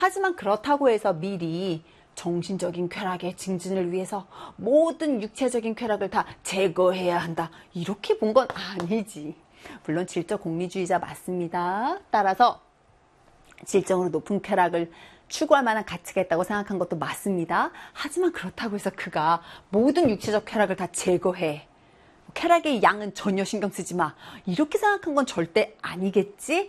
하지만 그렇다고 해서 미리 정신적인 쾌락의 증진을 위해서 모든 육체적인 쾌락을 다 제거해야 한다, 이렇게 본 건 아니지. 물론 질적 공리주의자 맞습니다. 따라서 질적으로 높은 쾌락을 추구할 만한 가치가 있다고 생각한 것도 맞습니다. 하지만 그렇다고 해서 그가 모든 육체적 쾌락을 다 제거해, 쾌락의 양은 전혀 신경 쓰지 마, 이렇게 생각한 건 절대 아니겠지?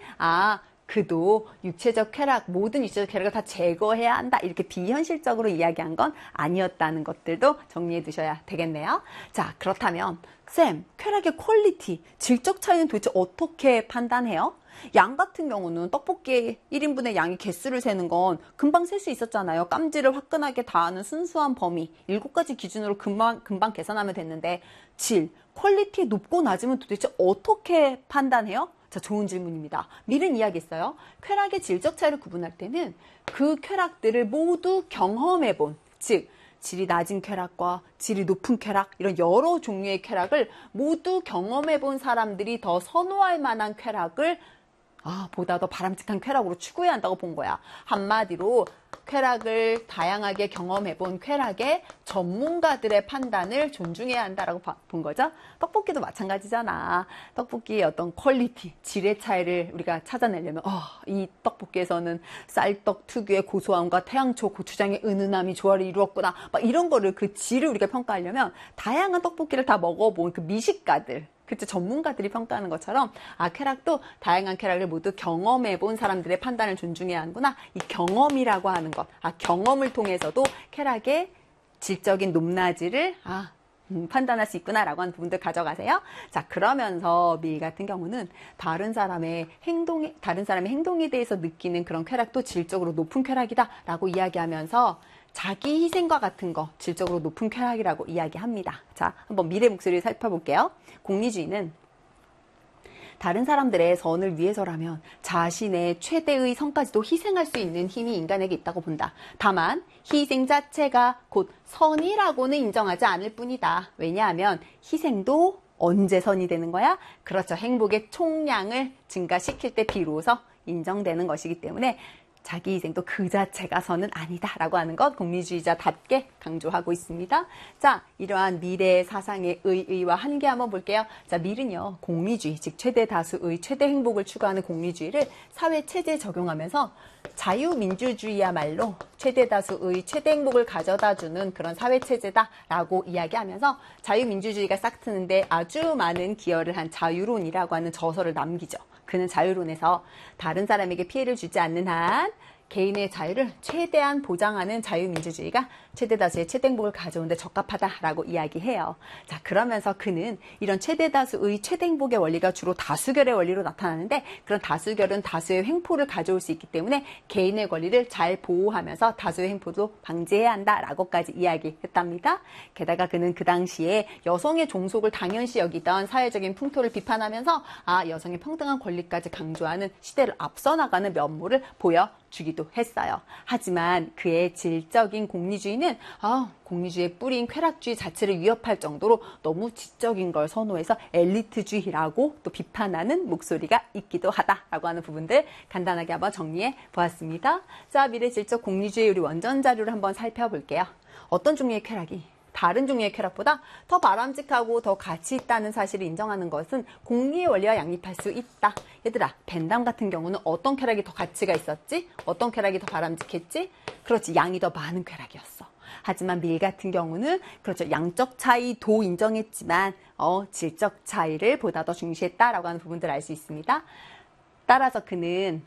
그도 육체적 쾌락, 모든 육체적 쾌락을 다 제거해야 한다, 이렇게 비현실적으로 이야기한 건 아니었다는 것들도 정리해 두셔야 되겠네요. 자, 그렇다면 쌤, 쾌락의 퀄리티, 질적 차이는 도대체 어떻게 판단해요? 양 같은 경우는 떡볶이 1인분의 양의 개수를 세는 건 금방 셀 수 있었잖아요. 깜지를 화끈하게 다하는 순수한 범위 7가지 기준으로 금방 계산하면 됐는데, 질, 퀄리티의 높고 낮음은 도대체 어떻게 판단해요? 자, 좋은 질문입니다. 미른 이야기했어요. 쾌락의 질적 차이를 구분할 때는 그 쾌락들을 모두 경험해본, 즉 질이 낮은 쾌락과 질이 높은 쾌락, 이런 여러 종류의 쾌락을 모두 경험해본 사람들이 더 선호할 만한 쾌락을 보다 더 바람직한 쾌락으로 추구해야 한다고 본 거야. 한마디로 쾌락을 다양하게 경험해본 쾌락의 전문가들의 판단을 존중해야 한다라고 본 거죠. 떡볶이도 마찬가지잖아. 떡볶이의 어떤 퀄리티, 질의 차이를 우리가 찾아내려면 이 떡볶이에서는 쌀떡 특유의 고소함과 태양초, 고추장의 은은함이 조화를 이루었구나, 막 이런 거를, 그 질을 우리가 평가하려면 다양한 떡볶이를 다 먹어본 그 미식가들, 그치, 전문가들이 평가하는 것처럼 쾌락도 다양한 쾌락을 모두 경험해본 사람들의 판단을 존중해야 하는구나, 이 경험이라고 하는 것, 경험을 통해서도 쾌락의 질적인 높낮이를 판단할 수 있구나라고 하는 부분들 가져가세요. 자, 그러면서 밀 같은 경우는 다른 사람의 행동에 대해서 느끼는 그런 쾌락도 질적으로 높은 쾌락이다라고 이야기하면서 자기 희생과 같은 거 질적으로 높은 쾌락이라고 이야기합니다. 자, 한번 밀의 목소리를 살펴볼게요. 공리주의는 다른 사람들의 선을 위해서라면 자신의 최대의 선까지도 희생할 수 있는 힘이 인간에게 있다고 본다. 다만 희생 자체가 곧 선이라고는 인정하지 않을 뿐이다. 왜냐하면 희생도 언제 선이 되는 거야? 그렇죠. 행복의 총량을 증가시킬 때 비로소 인정되는 것이기 때문에 자기 희생도 그 자체가 선은 아니다라고 하는 것 공리주의자답게 강조하고 있습니다. 자, 이러한 밀의 사상의 의의와 한계 한번 볼게요. 자, 밀은요, 공리주의, 즉 최대 다수의 최대 행복을 추구하는 공리주의를 사회 체제에 적용하면서 자유민주주의야말로 최대 다수의 최대 행복을 가져다주는 그런 사회 체제다라고 이야기하면서 자유민주주의가 싹트는데 아주 많은 기여를 한 자유론이라고 하는 저서를 남기죠. 그는 자유론에서 다른 사람에게 피해를 주지 않는 한 개인의 자유를 최대한 보장하는 자유민주주의가 최대 다수의 최대 행복을 가져오는데 적합하다라고 이야기해요. 자, 그러면서 그는 이런 최대 다수의 최대 행복의 원리가 주로 다수결의 원리로 나타나는데, 그런 다수결은 다수의 횡포를 가져올 수 있기 때문에 개인의 권리를 잘 보호하면서 다수의 횡포도 방지해야 한다라고까지 이야기했답니다. 게다가 그는 그 당시에 여성의 종속을 당연시 여기던 사회적인 풍토를 비판하면서 여성의 평등한 권리까지 강조하는 시대를 앞서 나가는 면모를 보여주기도 했어요. 하지만 그의 질적인 공리주의는 공리주의의 뿌리인 쾌락주의 자체를 위협할 정도로 너무 지적인 걸 선호해서 엘리트주의라고 또 비판하는 목소리가 있기도 하다라고 하는 부분들 간단하게 한번 정리해 보았습니다. 자, 미래질적 공리주의 우리 원전 자료를 한번 살펴볼게요. 어떤 종류의 쾌락이 다른 종류의 쾌락보다 더 바람직하고 더 가치 있다는 사실을 인정하는 것은 공리의 원리와 양립할 수 있다. 얘들아, 벤담 같은 경우는 어떤 쾌락이 더 가치가 있었지? 어떤 쾌락이 더 바람직했지? 그렇지, 양이 더 많은 쾌락이었어. 하지만 밀 같은 경우는 그렇죠, 양적 차이도 인정했지만 질적 차이를 보다 더 중시했다라고 하는 부분들을 알 수 있습니다. 따라서 그는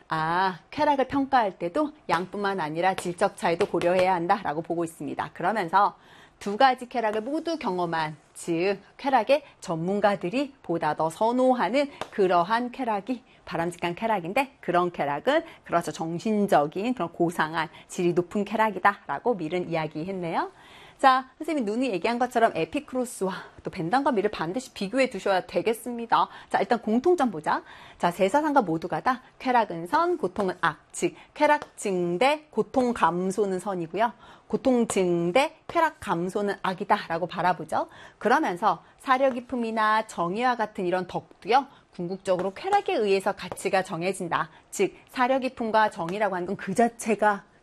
쾌락을 평가할 때도 양뿐만 아니라 질적 차이도 고려해야 한다라고 보고 있습니다. 그러면서 두 가지 쾌락을 모두 경험한, 즉 쾌락의 전문가들이 보다 더 선호하는 그러한 쾌락이 바람직한 쾌락인데, 그런 쾌락은 그렇죠, 정신적인 그런 고상한 질이 높은 쾌락이다라고 밀은 이야기했네요. 자, 선생님이 누누이 얘기한 것처럼 에피크로스와 또 벤담과 밀을 반드시 비교해 두셔야 되겠습니다. 자, 일단 공통점 보자. 자, 세사상가 모두가 다 쾌락은 선, 고통은 악, 즉 쾌락 증대, 고통 감소는 선이고요. 고통 증대, 쾌락 감소는 악이다라고 바라보죠. 그러면서 사려 깊음이나 정의와 같은 이런 덕도요, 궁극적으로 쾌락에 의해서 가치가 정해진다. 즉 사려 깊음과 정의라고 하는 건 그 자체가